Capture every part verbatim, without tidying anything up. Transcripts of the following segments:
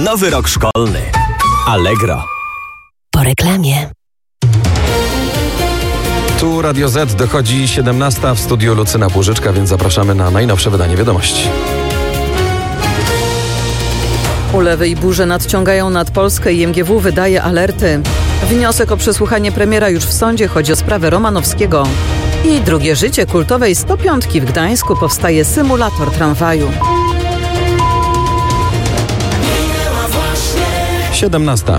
Nowy rok szkolny. Allegro. Po reklamie. Tu Radio Z, dochodzi siedemnasta, w studiu Lucyna Płużyczka, więc zapraszamy na najnowsze wydanie wiadomości. Ulewy i burze nadciągają nad Polskę i M G W wydaje alerty. Wniosek o przesłuchanie premiera już w sądzie, chodzi o sprawę Romanowskiego. I drugie życie kultowej sto piątki w Gdańsku, powstaje symulator tramwaju. siedemnasta.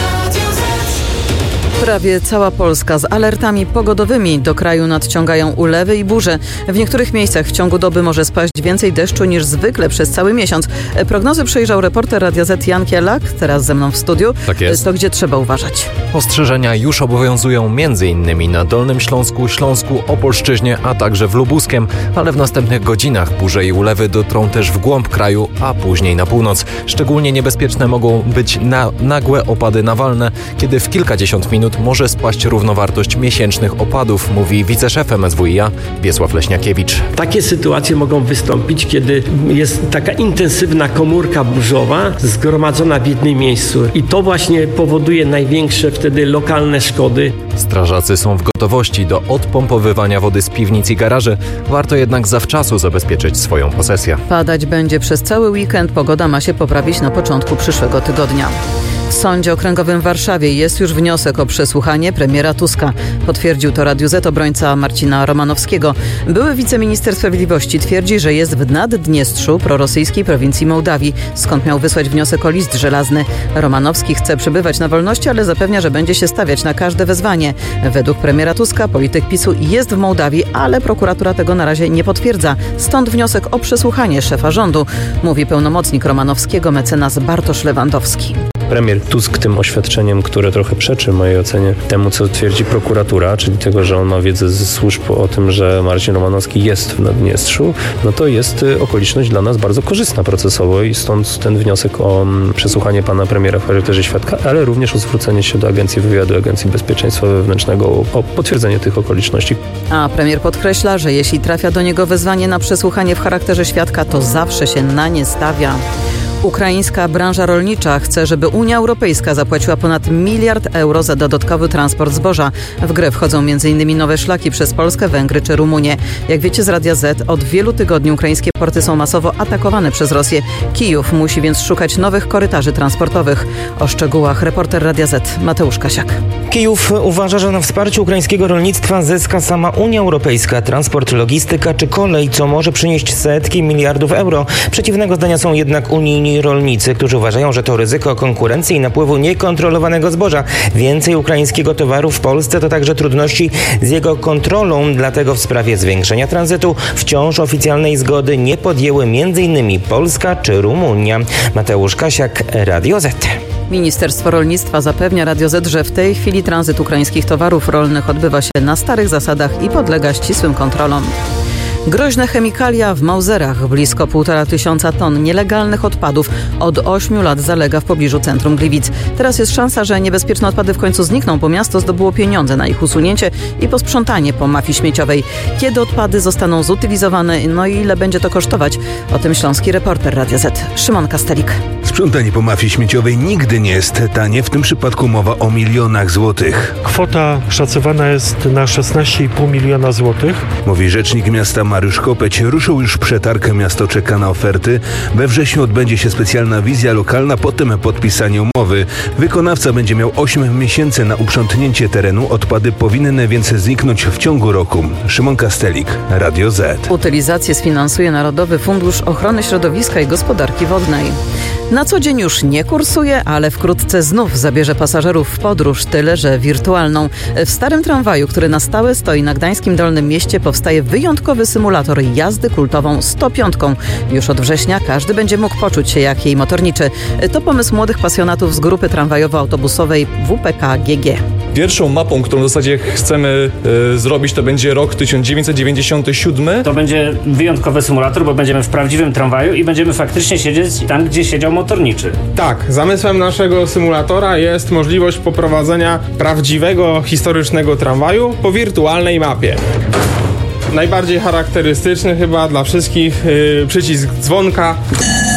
Prawie cała Polska z alertami pogodowymi. Do kraju nadciągają ulewy i burze. W niektórych miejscach w ciągu doby może spaść więcej deszczu niż zwykle przez cały miesiąc. Prognozy przejrzał reporter Radia Z Jan Kielak, teraz ze mną w studiu. Tak jest. To gdzie trzeba uważać? Ostrzeżenia już obowiązują między innymi na Dolnym Śląsku, Śląsku, Opolszczyźnie, a także w Lubuskiem, ale w następnych godzinach burze i ulewy dotrą też w głąb kraju, a później na północ. Szczególnie niebezpieczne mogą być na, nagłe opady nawalne, kiedy w kilkadziesiąt minut może spaść równowartość miesięcznych opadów, mówi wiceszef M S W i A Wiesław Leśniakiewicz. Takie sytuacje mogą wystąpić, kiedy jest taka intensywna komórka burzowa zgromadzona w jednym miejscu i to właśnie powoduje największe wtedy lokalne szkody. Strażacy są w gotowości do odpompowywania wody z piwnic i garaży. Warto jednak zawczasu zabezpieczyć swoją posesję. Padać będzie przez cały weekend. Pogoda ma się poprawić na początku przyszłego tygodnia. W Sądzie Okręgowym w Warszawie jest już wniosek o przesłuchanie premiera Tuska. Potwierdził to Radiu Z obrońca Marcina Romanowskiego. Były wiceminister sprawiedliwości twierdzi, że jest w Naddniestrzu, prorosyjskiej prowincji Mołdawii, skąd miał wysłać wniosek o list żelazny. Romanowski chce przebywać na wolności, ale zapewnia, że będzie się stawiać na każde wezwanie. Według premiera Tuska polityk PiSu jest w Mołdawii, ale prokuratura tego na razie nie potwierdza. Stąd wniosek o przesłuchanie szefa rządu, mówi pełnomocnik Romanowskiego mecenas Bartosz Lewandowski. Premier Tusk tym oświadczeniem, które trochę przeczy w mojej ocenie temu, co twierdzi prokuratura, czyli tego, że on ma wiedzę ze służb o tym, że Marcin Romanowski jest w Naddniestrzu, no to jest okoliczność dla nas bardzo korzystna procesowo i stąd ten wniosek o przesłuchanie pana premiera w charakterze świadka, ale również o zwrócenie się do Agencji Wywiadu, Agencji Bezpieczeństwa Wewnętrznego o potwierdzenie tych okoliczności. A premier podkreśla, że jeśli trafia do niego wezwanie na przesłuchanie w charakterze świadka, to zawsze się na nie stawia. Ukraińska branża rolnicza chce, żeby Unia Europejska zapłaciła ponad miliard euro za dodatkowy transport zboża. W grę wchodzą między innymi nowe szlaki przez Polskę, Węgry czy Rumunię. Jak wiecie z Radia Z, od wielu tygodni ukraińskie porty są masowo atakowane przez Rosję. Kijów musi więc szukać nowych korytarzy transportowych. O szczegółach reporter Radia Z Mateusz Kasiak. Kijów uważa, że na wsparciu ukraińskiego rolnictwa zyska sama Unia Europejska, transport, logistyka czy kolej, co może przynieść setki miliardów euro. Przeciwnego zdania są jednak unijni rolnicy, którzy uważają, że to ryzyko konkurencji i napływu niekontrolowanego zboża. Więcej ukraińskiego towaru w Polsce to także trudności z jego kontrolą, dlatego w sprawie zwiększenia tranzytu wciąż oficjalnej zgody nie podjęły między innymi Polska czy Rumunia. Mateusz Kasiak, Radio Z. Ministerstwo Rolnictwa zapewnia Radio Z, że w tej chwili tranzyt ukraińskich towarów rolnych odbywa się na starych zasadach i podlega ścisłym kontrolom. Groźne chemikalia w Mauzerach. Blisko półtora tysiąca ton nielegalnych odpadów od ośmiu lat zalega w pobliżu centrum Gliwic. Teraz jest szansa, że niebezpieczne odpady w końcu znikną, bo miasto zdobyło pieniądze na ich usunięcie i posprzątanie po mafii śmieciowej. Kiedy odpady zostaną zutylizowane, no i ile będzie to kosztować? O tym śląski reporter Radia Z Szymon Kastelik. Sprzątanie po mafii śmieciowej nigdy nie jest tanie. W tym przypadku mowa o milionach złotych. Kwota szacowana jest na szesnaście i pół miliona złotych. Mówi rzecznik miasta Mariusz Kopeć. Ruszył już przetarg, miasto czeka na oferty. We wrześniu odbędzie się specjalna wizja lokalna, potem podpisanie umowy. Wykonawca będzie miał osiem miesięcy na uprzątnięcie terenu. Odpady powinny więc zniknąć w ciągu roku. Szymon Kastelik, Radio Z. Utylizację sfinansuje Narodowy Fundusz Ochrony Środowiska i Gospodarki Wodnej. Na co dzień już nie kursuje, ale wkrótce znów zabierze pasażerów w podróż, tyle że wirtualną. W starym tramwaju, który na stałe stoi na gdańskim Dolnym Mieście, powstaje wyjątkowy symulator jazdy kultową sto piątką. Już od września każdy będzie mógł poczuć się jak jej motorniczy. To pomysł młodych pasjonatów z grupy tramwajowo-autobusowej W P K G G. Pierwszą mapą, którą w zasadzie chcemy y, zrobić, to będzie rok tysiąc dziewięćset dziewięćdziesiąty siódmy. To będzie wyjątkowy symulator, bo będziemy w prawdziwym tramwaju i będziemy faktycznie siedzieć tam, gdzie siedział motorniczy. Tak, zamysłem naszego symulatora jest możliwość poprowadzenia prawdziwego, historycznego tramwaju po wirtualnej mapie. Najbardziej charakterystyczny chyba dla wszystkich yy, przycisk dzwonka.